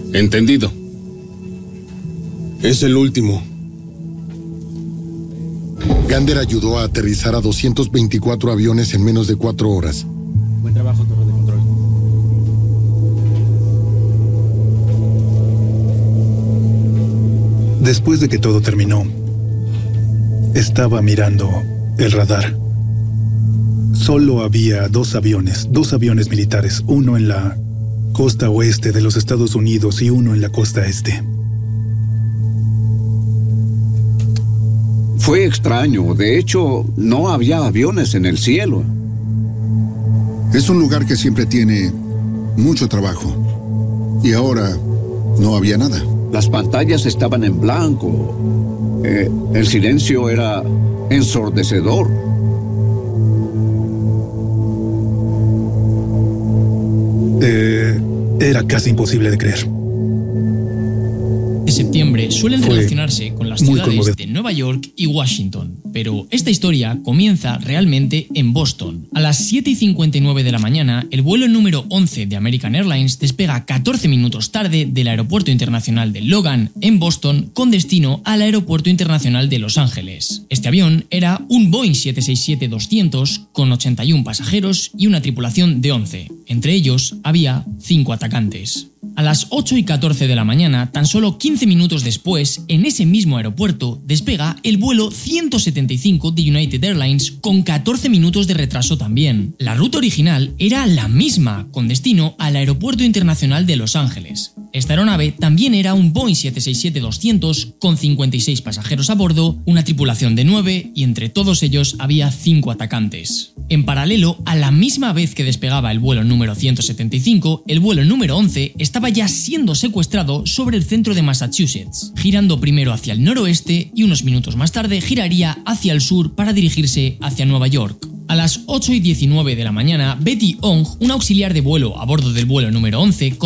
Entendido. Es el último. Gander ayudó a aterrizar a 224 aviones en menos de 4 horas. Buen trabajo, torre de control. Después de que todo terminó, estaba mirando el radar. Solo había dos aviones militares, uno en la costa oeste de los Estados Unidos y uno en la costa este. Fue extraño. De hecho, no había aviones en el cielo. Es un lugar que siempre tiene mucho trabajo. Y ahora no había nada. Las pantallas estaban en blanco. El silencio era ensordecedor. Era casi imposible de creer. De septiembre suelen relacionarse con las ciudades de Nueva York y Washington, pero esta historia comienza realmente en Boston. A las 7:59 de la mañana, el vuelo número 11 de American Airlines despega 14 minutos tarde del Aeropuerto Internacional de Logan, en Boston, con destino al Aeropuerto Internacional de Los Ángeles. Este avión era un Boeing 767-200 con 81 pasajeros y una tripulación de 11. Entre ellos había 5 atacantes. A las 8:14 de la mañana, tan solo 15 minutos después, en ese mismo aeropuerto, despega el vuelo 175 de United Airlines con 14 minutos de retraso también. La ruta original era la misma, con destino al Aeropuerto Internacional de Los Ángeles. Esta aeronave también era un Boeing 767-200 con 56 pasajeros a bordo, una tripulación de 9 y entre todos ellos había 5 atacantes. En paralelo, a la misma vez que despegaba el vuelo número 175, el vuelo número 11 estaba ya siendo secuestrado sobre el centro de Massachusetts, girando primero hacia el noroeste y unos minutos más tarde giraría hacia el sur para dirigirse hacia Nueva York. A las 8:19 de la mañana, Betty Ong, una auxiliar de vuelo a bordo del vuelo número 11,